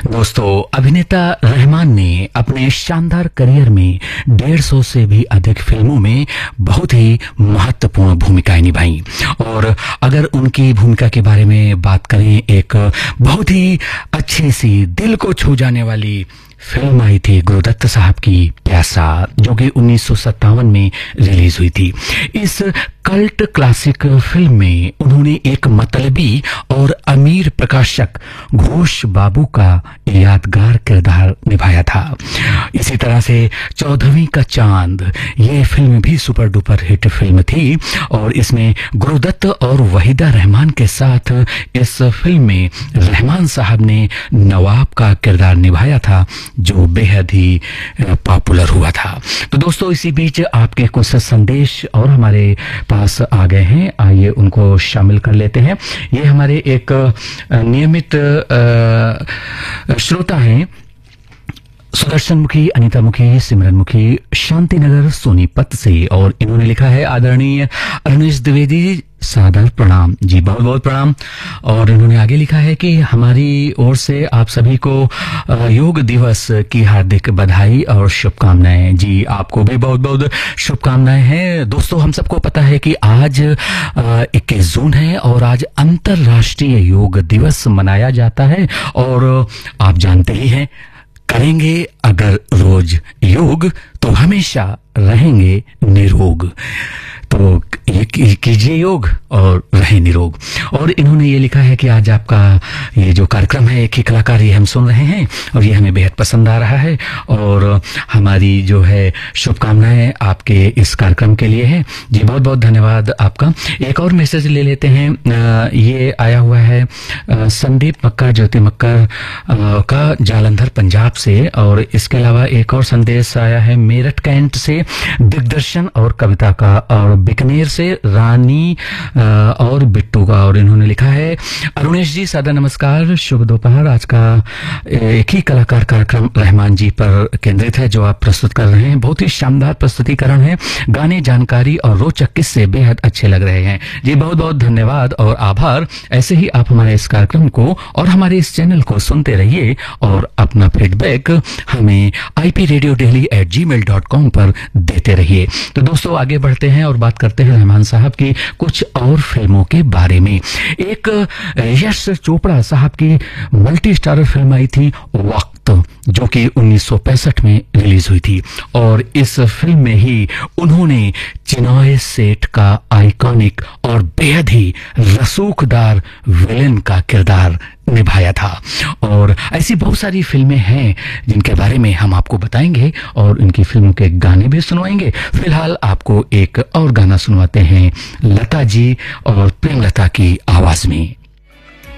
दोस्तों, अभिनेता रहमान ने अपने शानदार करियर में 150 से भी अधिक फिल्मों में बहुत ही महत्वपूर्ण भूमिकाएं निभाई। और अगर उनकी भूमिका के बारे में बात करें, एक बहुत ही अच्छी सी दिल को छू जाने वाली फिल्म आई थी गुरुदत्त साहब की प्यासा, जो कि 1957 में रिलीज हुई थी। इस कल्ट क्लासिक फिल्म में उन्होंने एक मतलबी और अमीर प्रकाशक घोष बाबू का यादगार किरदार निभाया था। इसी तरह से 14वीं का चांद, ये फिल्म भी सुपर डुपर हिट फिल्म थी और इसमें गुरुदत्त और वहीदा रहमान के साथ इस फिल्म में रहमान साहब ने नवाब का किरदार निभाया था, जो बेहद ही पॉपुलर हुआ था। तो दोस्तों, इसी बीच आपके कुछ संदेश और हमारे पास आ गए हैं, आइए उनको शामिल कर लेते हैं। ये हमारे एक नियमित श्रोता हैं, सुदर्शन मुखी, अनीता मुखी, सिमरन मुखी, शांतिनगर सोनीपत से, और इन्होंने लिखा है आदरणीय अरुणेश द्विवेदी, सादर प्रणाम जी, बहुत बहुत प्रणाम। और इन्होंने आगे लिखा है कि हमारी ओर से आप सभी को योग दिवस की हार्दिक बधाई और शुभकामनाएं। जी, आपको भी बहुत बहुत शुभकामनाएं हैं। दोस्तों, हम सबको पता है कि आज 21 जून है और आज अंतर्राष्ट्रीय योग दिवस मनाया जाता है। और आप जानते ही हैं, करेंगे अगर रोज योग तो हमेशा रहेंगे निरोग। तो ये कीजिए योग और रहे निरोग। और इन्होंने ये लिखा है कि आज आपका ये जो कार्यक्रम है, एक ही कलाकार, ये हम सुन रहे हैं और ये हमें बेहद पसंद आ रहा है और हमारी जो है शुभकामनाएं आपके इस कार्यक्रम के लिए है। जी, बहुत बहुत धन्यवाद आपका। एक और मैसेज ले लेते हैं, ये आया हुआ है संदीप मक्कर, ज्योति मक्कर का, जालंधर पंजाब से। और इसके अलावा एक और संदेश आया है मेरठ कैंट से दिग्दर्शन और कविता का, और बीकानेर से रानी और बिट्टू का। और इन्होंने लिखा है अरुणेश जी, सादा नमस्कार, शुभ दोपहर। आज का एक ही कलाकार कार्यक्रम रहमान जी पर केंद्रित है जो आप प्रस्तुत कर रहे हैं। बहुत ही शानदार प्रस्तुतिकरण है, गाने, जानकारी और रोचक किस्से बेहद अच्छे लग रहे हैं। जी, बहुत बहुत धन्यवाद और आभार। ऐसे ही आप हमारे इस कार्यक्रम को और हमारे इस चैनल को सुनते रहिए और अपना फीडबैक हमें ipradiodehli@gmail.com पर देते रहिए। तो दोस्तों, आगे बढ़ते हैं और बात करते हैं रहमान साहब की कुछ और फिल्मों के बारे में। एक यश चोपड़ा साहब की मल्टी स्टारर फिल्म आई थी वक्त, जो कि 1965 में रिलीज हुई थी। और इस फिल्म में ही उन्होंने चिनाय सेठ का आइकॉनिक और बेहद ही रसूखदार विलेन का किरदार निभाया था। और ऐसी बहुत सारी फिल्में हैं जिनके बारे में हम आपको बताएंगे और इनकी फिल्मों के गाने भी सुनवाएंगे। फिलहाल आपको एक और गाना सुनवाते हैं लता जी और प्रेमलता की आवाज में।